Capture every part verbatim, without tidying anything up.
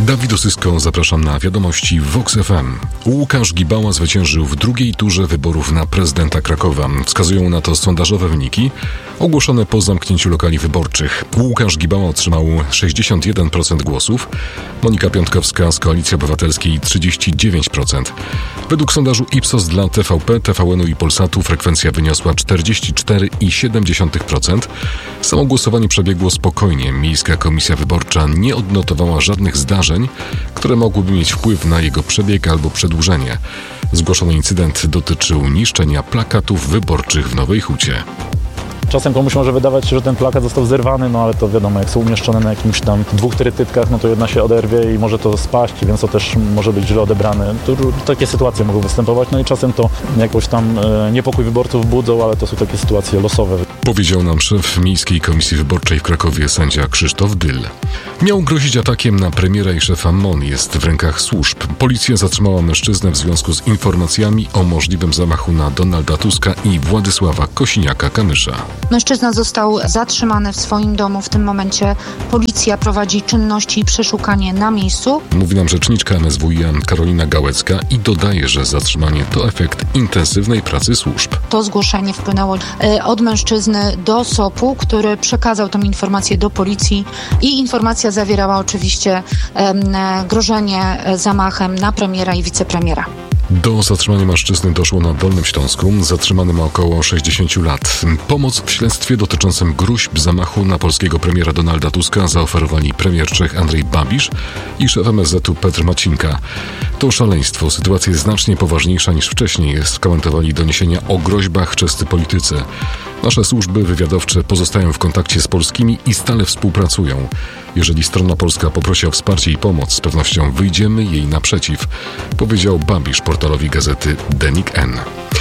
Dawid Osysko, zapraszam na wiadomości Vox F M. Łukasz Gibała zwyciężył w drugiej turze wyborów na prezydenta Krakowa. Wskazują na to sondażowe wyniki ogłoszone po zamknięciu lokali wyborczych. Łukasz Gibała otrzymał sześćdziesiąt jeden procent głosów, Monika Piątkowska z Koalicji Obywatelskiej trzydzieści dziewięć procent. Według sondażu Ipsos dla T V P, T V N-u i Polsatu frekwencja wyniosła czterdzieści cztery przecinek siedem procent. Samo głosowanie przebiegło spokojnie. Miejska Komisja Wyborcza nie odnotowała żadnych zdarzeń, które mogłyby mieć wpływ na jego przebieg albo przedłużenie. Zgłoszony incydent dotyczył niszczenia plakatów wyborczych w Nowej Hucie. Czasem komuś może wydawać się, że ten plakat został zerwany, no ale to wiadomo, jak są umieszczone na jakimś tam dwóch trytytkach, no to jedna się oderwie i może to spaść, więc to też może być źle odebrane. Tu takie sytuacje mogą występować, no i czasem to jakoś tam e, niepokój wyborców budzą, ale to są takie sytuacje losowe. Powiedział nam szef Miejskiej Komisji Wyborczej w Krakowie, sędzia Krzysztof Dyl. Miał grozić atakiem na premiera i szefa M O N, jest w rękach służb. Policja zatrzymała mężczyznę w związku z informacjami o możliwym zamachu na Donalda Tuska i Władysława Kosiniaka-Kamysza. Mężczyzna został zatrzymany w swoim domu. W tym momencie policja prowadzi czynności i przeszukanie na miejscu. Mówi nam rzeczniczka M S W i A Karolina Gałecka i dodaje, że zatrzymanie to efekt intensywnej pracy służb. To zgłoszenie wpłynęło od mężczyzny do S O P-u, który przekazał tę informację do policji i informacja zawierała oczywiście grożenie zamachem na premiera i wicepremiera. Do zatrzymania mężczyzny doszło na Dolnym Śląsku. Zatrzymany ma około sześćdziesiąt lat. Pomoc w śledztwie dotyczącym gróźb zamachu na polskiego premiera Donalda Tuska zaoferowali premier Czech Andrej Babiš i szef M S Z-u Petr Macinka. To szaleństwo. Sytuacja jest znacznie poważniejsza niż wcześniej, skomentowali doniesienia o groźbach czescy politycy. Nasze służby wywiadowcze pozostają w kontakcie z polskimi i stale współpracują. Jeżeli strona polska poprosi o wsparcie i pomoc, z pewnością wyjdziemy jej naprzeciw, powiedział Babiš portalowi gazety Denik N.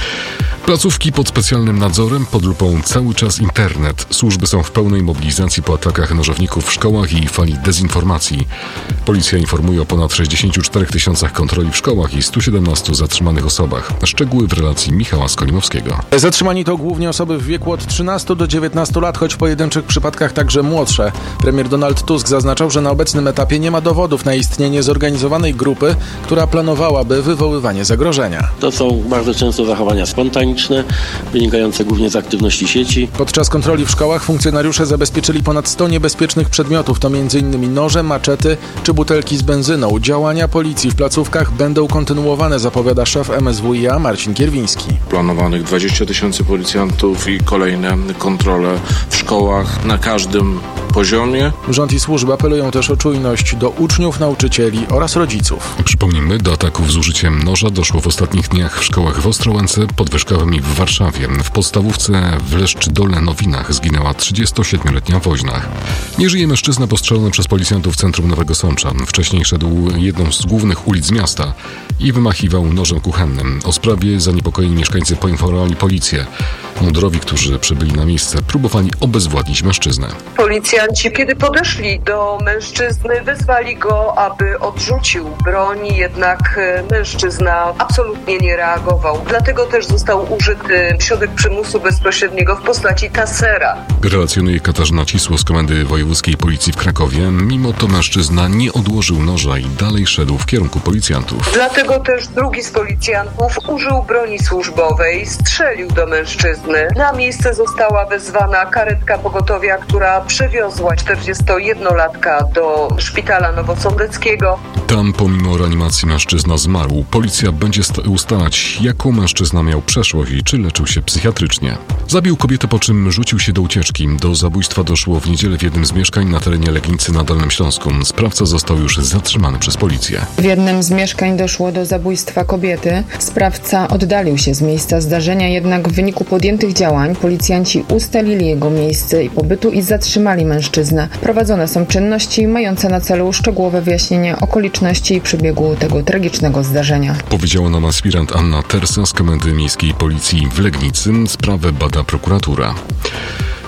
Placówki pod specjalnym nadzorem, pod lupą cały czas internet. Służby są w pełnej mobilizacji po atakach nożowników w szkołach i fali dezinformacji. Policja informuje o ponad sześćdziesięciu czterech tysiącach kontroli w szkołach i stu siedemnastu zatrzymanych osobach. Szczegóły w relacji Michała Skolimowskiego. Zatrzymani to głównie osoby w wieku od trzynastu do dziewiętnastu lat, choć w pojedynczych przypadkach także młodsze. Premier Donald Tusk zaznaczał, że na obecnym etapie nie ma dowodów na istnienie zorganizowanej grupy, która planowałaby wywoływanie zagrożenia. To są bardzo często zachowania spontaniczne, wynikające głównie z aktywności sieci. Podczas kontroli w szkołach funkcjonariusze zabezpieczyli ponad sto niebezpiecznych przedmiotów, to m.in. noże, maczety czy butelki z benzyną. Działania policji w placówkach będą kontynuowane, zapowiada szef M S W i A Marcin Kierwiński. Planowanych dwadzieścia tysięcy policjantów i kolejne kontrole w szkołach na każdym poziomie. Rząd i służby apelują też o czujność do uczniów, nauczycieli oraz rodziców. Przypomnijmy, do ataków z użyciem noża doszło w ostatnich dniach w szkołach w Ostrołęce, Podwyżkowym i w Warszawie. W podstawówce w Leszczy-Dolne-Nowinach zginęła trzydziestosiedmioletnia woźna. Nie żyje mężczyzna postrzelony przez policjantów w centrum Nowego Sącza. Wcześniej szedł jedną z głównych ulic miasta i wymachiwał nożem kuchennym. O sprawie zaniepokojeni mieszkańcy poinformowali policję. Mundurowi, którzy przybyli na miejsce, próbowali obezwładnić mężczyznę. Policjanci, kiedy podeszli do mężczyzny, wezwali go, aby odrzucił broń, jednak mężczyzna absolutnie nie reagował. Dlatego też został użyty środek przymusu bezpośredniego w postaci tasera. Relacjonuje Katarzyna Cisło z Komendy Wojewódzkiej Policji w Krakowie. Mimo to mężczyzna nie odłożył noża i dalej szedł w kierunku policjantów. Dlatego też drugi z policjantów użył broni służbowej, strzelił do mężczyzny. Na miejsce została wezwana karetka pogotowia, która przewiozła czterdziestojednolatka do szpitala nowosądeckiego. Tam pomimo reanimacji mężczyzna zmarł. Policja będzie ustalać, jaką mężczyzna miał przeszłość i czy leczył się psychiatrycznie. Zabił kobietę, po czym rzucił się do ucieczki. Do zabójstwa doszło w niedzielę w jednym z mieszkań na terenie Legnicy na Dolnym Śląsku. Sprawca został już zatrzymany przez policję. W jednym z mieszkań doszło do zabójstwa kobiety. Sprawca oddalił się z miejsca zdarzenia, jednak w wyniku podjętych działań policjanci ustalili jego miejsce i pobytu i zatrzymali mężczyznę. Prowadzone są czynności mające na celu szczegółowe wyjaśnienie okoliczności i przebiegu tego tragicznego zdarzenia. Powiedziała nam aspirant Anna Tersa z Komendy Miejskiej Policji w Legnicy. Sprawę bada prokuratura.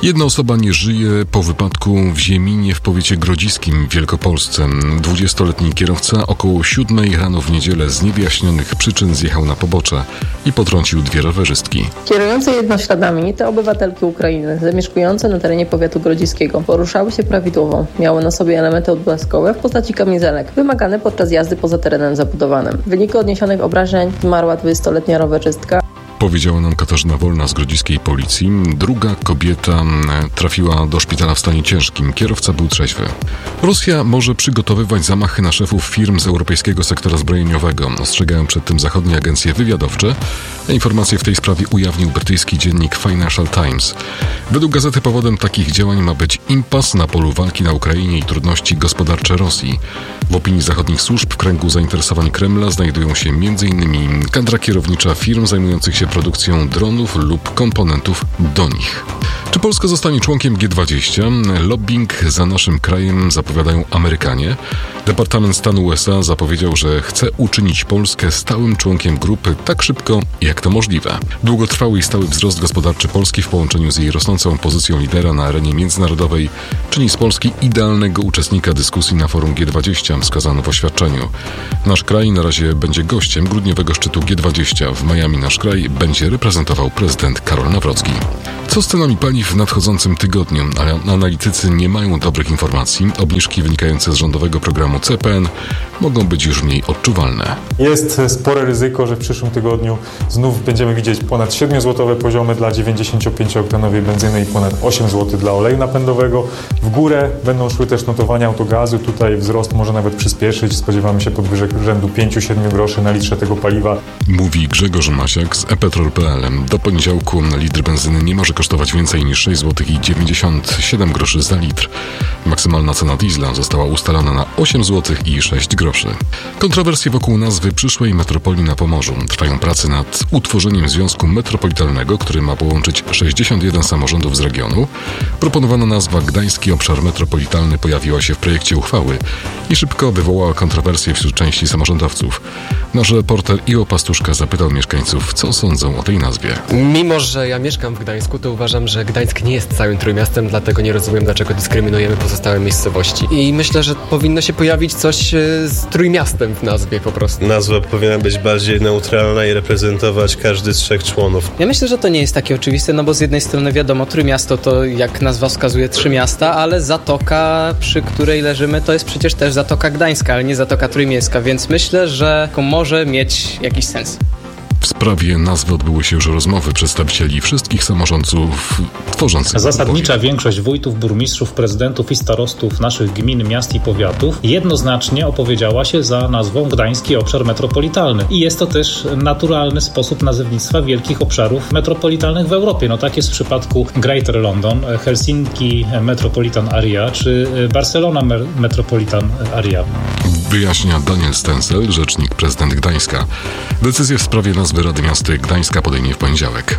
Jedna osoba nie żyje po wypadku w Zieminie w powiecie grodziskim w Wielkopolsce. dwudziestoletni kierowca około siódmej rano w niedzielę z niewyjaśnionych przyczyn zjechał na pobocze i potrącił dwie rowerzystki. Kierujące jednośladami te obywatelki Ukrainy zamieszkujące na terenie powiatu grodziskiego poruszały się prawidłowo. Miały na sobie elementy odblaskowe w postaci kamizelek, wymagane podczas jazdy poza terenem zabudowanym. W wyniku odniesionych obrażeń zmarła dwudziestoletnia rowerzystka. Powiedziała nam Katarzyna Wolna z grodziskiej policji. Druga kobieta trafiła do szpitala w stanie ciężkim. Kierowca był trzeźwy. Rosja może przygotowywać zamachy na szefów firm z europejskiego sektora zbrojeniowego. Ostrzegają przed tym zachodnie agencje wywiadowcze. Informacje w tej sprawie ujawnił brytyjski dziennik Financial Times. Według gazety powodem takich działań ma być impas na polu walki na Ukrainie i trudności gospodarcze Rosji. W opinii zachodnich służb w kręgu zainteresowań Kremla znajdują się między innymi kadra kierownicza firm zajmujących się produkcją dronów lub komponentów do nich. Czy Polska zostanie członkiem G dwadzieścia? Lobbying za naszym krajem zapowiadają Amerykanie. Departament Stanu U S A zapowiedział, że chce uczynić Polskę stałym członkiem grupy tak szybko, jak to możliwe. Długotrwały i stały wzrost gospodarczy Polski w połączeniu z jej rosnącą pozycją lidera na arenie międzynarodowej czyni z Polski idealnego uczestnika dyskusji na forum G dwadzieścia, wskazano w oświadczeniu. Nasz kraj na razie będzie gościem grudniowego szczytu G dwadzieścia. W Miami nasz kraj będzie reprezentował prezydent Karol Nawrocki. Co z cenami paliw w nadchodzącym tygodniu? Ale analitycy nie mają dobrych informacji. Obniżki wynikające z rządowego programu C P N mogą być już mniej odczuwalne. Jest spore ryzyko, że w przyszłym tygodniu znów będziemy widzieć ponad siedmiozłotowe poziomy dla dziewięćdziesięciopięcioktanowej benzyny i ponad osiem złotych dla oleju napędowego. W górę będą szły też notowania autogazu. Tutaj wzrost może nawet przyspieszyć. Spodziewamy się podwyżek rzędu pięć do siedmiu groszy na litrze tego paliwa. Mówi Grzegorz Masiak z e petrol kropka pe el. Do poniedziałku litr benzyny nie może kosztować więcej niż sześć złotych dziewięćdziesiąt siedem groszy za litr. Maksymalna cena diesla została ustalona na osiem złotych i sześć groszy. Kontrowersje wokół nazwy przyszłej metropolii na Pomorzu. Trwają prace nad utworzeniem związku metropolitalnego, który ma połączyć sześćdziesiąt jeden samorządów z regionu. Proponowana nazwa Gdański Obszar Metropolitalny pojawiła się w projekcie uchwały i szybko wywołała kontrowersje wśród części samorządowców. Nasz reporter Iło Pastuszka zapytał mieszkańców, co sądzą o tej nazwie. Mimo że ja mieszkam w Gdańsku, to uważam, że Gdańsk nie jest całym trójmiastem, dlatego nie rozumiem, dlaczego dyskryminujemy pozostałe miejscowości. I myślę, że powinno się pojawić coś z trójmiastem w nazwie po prostu. Nazwa powinna być bardziej neutralna i reprezentować każdy z trzech członów. Ja myślę, że to nie jest takie oczywiste, no bo z jednej strony wiadomo, trójmiasto to jak nazwa wskazuje trzy miasta, ale Zatoka, przy której leżymy, to jest przecież też Zatoka Gdańska, ale nie Zatoka Trójmiejska, więc myślę, że to może mieć jakiś sens. W sprawie nazwy odbyły się już rozmowy przedstawicieli wszystkich samorządów tworzących. Zasadnicza większość wójtów, burmistrzów, prezydentów i starostów naszych gmin, miast i powiatów jednoznacznie opowiedziała się za nazwą Gdański Obszar Metropolitalny. I jest to też naturalny sposób nazewnictwa wielkich obszarów metropolitalnych w Europie. No tak jest w przypadku Greater London, Helsinki Metropolitan Area czy Barcelona Metropolitan Area. Wyjaśnia Daniel Stensel, rzecznik prezydent Gdańska. Decyzję w sprawie nazwy Rady Miasta Gdańska podejmie w poniedziałek.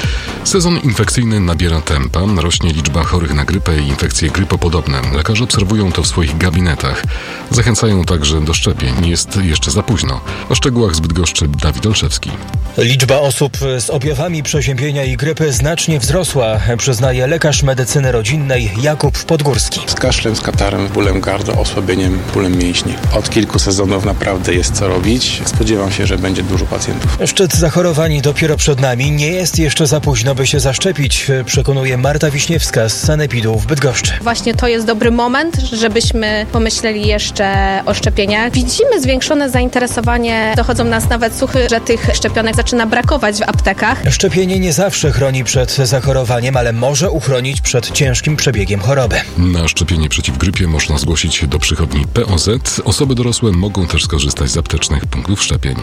Sezon infekcyjny nabiera tempa, rośnie liczba chorych na grypę i infekcje grypopodobne. Lekarze obserwują to w swoich gabinetach. Zachęcają także do szczepień. Jest jeszcze za późno. O szczegółach z Bydgoszczy Dawid Olszewski. Liczba osób z objawami przeziębienia i grypy znacznie wzrosła, przyznaje lekarz medycyny rodzinnej Jakub Podgórski. Z kaszlem, z katarem, bólem gardła, osłabieniem, bólem mięśni. Od kilku sezonów naprawdę jest co robić. Spodziewam się, że będzie dużo pacjentów. Szczyt zachorowań dopiero przed nami. Nie jest jeszcze za późno, by się zaszczepić, przekonuje Marta Wiśniewska z Sanepidu w Bydgoszczy. Właśnie to jest dobry moment, żebyśmy pomyśleli jeszcze o szczepieniach. Widzimy zwiększone zainteresowanie. Dochodzą nas nawet słuchy, że tych szczepionek zaczyna brakować w aptekach. Szczepienie nie zawsze chroni przed zachorowaniem, ale może uchronić przed ciężkim przebiegiem choroby. Na szczepienie przeciw grypie można zgłosić się do przychodni P O Z. Osoby dorosłe mogą też skorzystać z aptecznych punktów szczepień.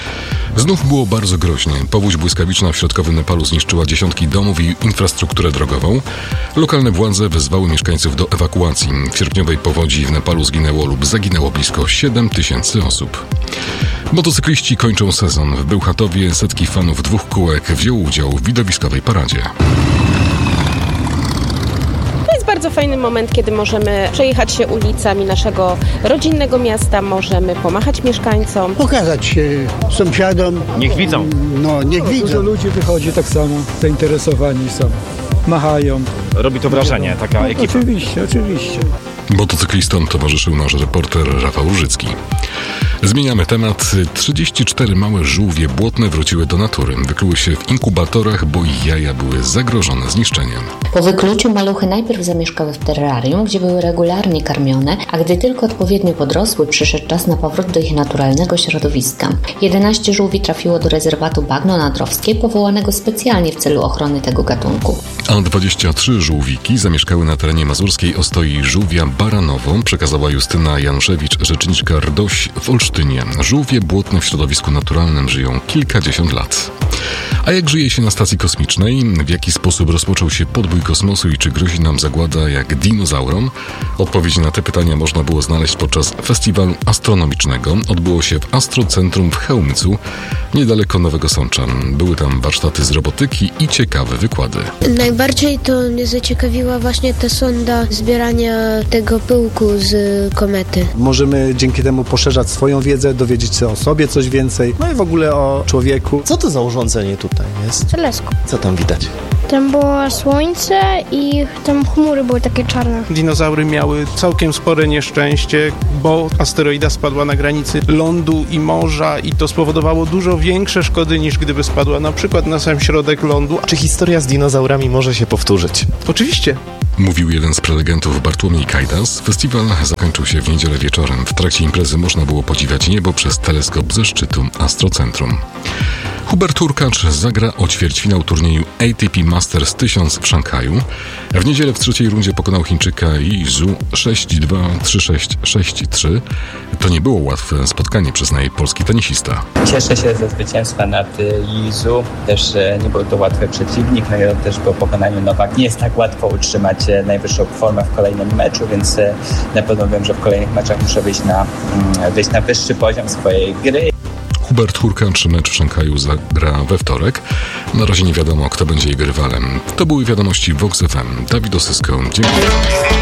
Znów było bardzo groźnie. Powódź błyskawiczna w środkowym Nepalu zniszczyła dziesiątki domów i infrastrukturę drogową. Lokalne władze wezwały mieszkańców do ewakuacji. W sierpniowej powodzi w Nepalu zginęło lub zaginęło blisko siedem tysięcy osób. Motocykliści kończą sezon. W Bełchatowie setki fanów dwóch kółek wzięło udział w widowiskowej paradzie. Bardzo fajny moment, kiedy możemy przejechać się ulicami naszego rodzinnego miasta, możemy pomachać mieszkańcom. Pokazać się sąsiadom. Niech widzą. No, niech widzą. Dużo ludzi wychodzi tak samo, zainteresowani są. machają. Robi to wrażenie, taka no, ekipa. Oczywiście, oczywiście. Motocyklistom towarzyszył nasz reporter Rafał Łużycki. Zmieniamy temat. trzydzieści cztery małe żółwie błotne wróciły do natury. Wykluły się w inkubatorach, bo ich jaja były zagrożone zniszczeniem. Po wykluciu maluchy najpierw zamieszkały w terrarium, gdzie były regularnie karmione, a gdy tylko odpowiednio podrosły, przyszedł czas na powrót do ich naturalnego środowiska. jedenaście żółwi trafiło do rezerwatu Bagno Nadrowskie, powołanego specjalnie w celu ochrony tego gatunku. A dwadzieścia trzy żółwiki zamieszkały na terenie mazurskiej ostoi żółwia Baranowo, przekazała Justyna Januszewicz, rzeczniczka R D O Ś w Olsztynie. Żółwie błotne w środowisku naturalnym żyją kilkadziesiąt lat. A jak żyje się na stacji kosmicznej? W jaki sposób rozpoczął się podbój kosmosu i czy grozi nam zagłada jak dinozaurom? Odpowiedzi na te pytania można było znaleźć podczas festiwalu astronomicznego. Odbyło się w Astrocentrum w Chełmcu, niedaleko Nowego Sącza. Były tam warsztaty z robotyki i ciekawe wykłady. Najbardziej to mnie zaciekawiła właśnie ta sonda zbierania tego pyłku z komety. Możemy dzięki temu poszerzać swoją wiedzę, dowiedzieć się o sobie coś więcej, no i w ogóle o człowieku. Co to za urządzenie tutaj jest? Teleskop. Co tam widać? Tam było słońce i tam chmury były takie czarne. Dinozaury miały całkiem spore nieszczęście, bo asteroida spadła na granicy lądu i morza i to spowodowało dużo większe szkody niż gdyby spadła na przykład na sam środek lądu. Czy historia z dinozaurami może się powtórzyć? Oczywiście. Mówił jeden z prelegentów Bartłomiej Kajdas. Festiwal zakończył się w niedzielę wieczorem. W trakcie imprezy można było podziwiać niebo przez teleskop ze szczytu Astrocentrum. Hubert Hurkacz zagra o ćwierćfinał turnieju A T P Masters tysiąc w Szanghaju. W niedzielę w trzeciej rundzie pokonał Chińczyka Yi Zhu sześć dwa, trzy sześć, sześć trzy. To nie było łatwe spotkanie, przyznaje polski tenisista. Cieszę się ze zwycięstwa nad Yi Zhu. Też nie był to łatwy przeciwnik, no i też po pokonaniu Nowak nie jest tak łatwo utrzymać najwyższą formę w kolejnym meczu, więc na pewno wiem, że w kolejnych meczach muszę wyjść na, wyjść na wyższy poziom swojej gry. Hubert Hurkacz mecz w Szanghaju zagra we wtorek. Na razie nie wiadomo, kto będzie jego rywalem. To były wiadomości Vox F M. Dawid Osysko, dziękuję.